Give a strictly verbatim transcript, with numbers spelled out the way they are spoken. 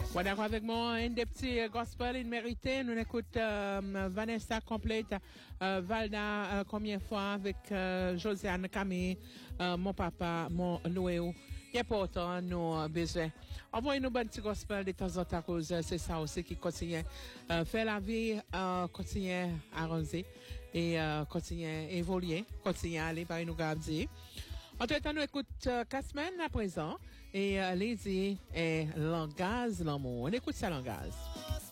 Voilà, avec moi, un des petits gospel in mérité. Nous écoute euh, Vanessa Complète, euh, Valda, euh, combien fois avec euh, Josiane Camille, euh, mon papa, mon Noéo. Il est important, nous euh, besoin. Envoyez-nous un petit gospel de temps en temps, cause c'est ça aussi qui continue euh, faire la vie, euh, continue à arranger et euh, continue à évoluer, continue à aller par nous garder. Entre-temps, nous écoute euh, Casman à présent et euh, Lady et Langaz l'amour. On écoute ça, Langaz.